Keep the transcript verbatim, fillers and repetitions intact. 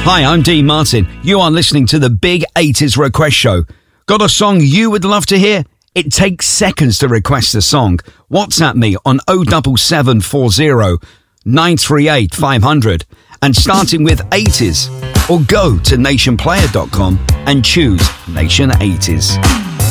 Hi, I'm Dean Martin. You are listening to the Big eighties Request Show. Got a song you would love to hear? It takes seconds to request a song. WhatsApp me on oh seven seven four oh nine three eight five hundred and starting with eighties, or go to nation player dot com and choose Nation eighties.